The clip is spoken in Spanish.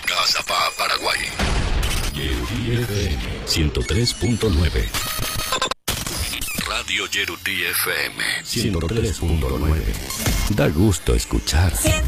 Caracas, Paraguay. Yerutí FM 103.9. Radio Yerutí FM 103.9. Da gusto escuchar.